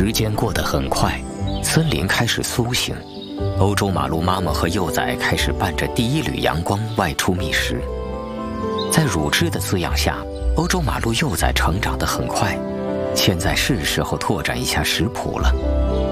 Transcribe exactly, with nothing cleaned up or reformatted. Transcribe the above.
时间过得很快，森林开始苏醒。欧洲马路妈妈和幼崽开始伴着第一缕阳光外出觅食。在乳汁的滋养下，欧洲马路幼崽成长得很快。现在是时候拓展一下食谱了。